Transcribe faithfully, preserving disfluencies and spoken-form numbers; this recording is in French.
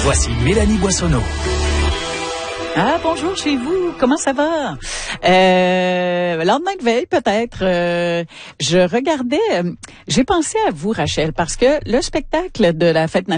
Voici Mélanie Boissonneau. Ah, bonjour chez vous. Comment ça va? Euh, lendemain de veille, peut-être. Euh, je regardais... Euh, j'ai pensé à vous, Rachel, parce que le spectacle de la Fête nationale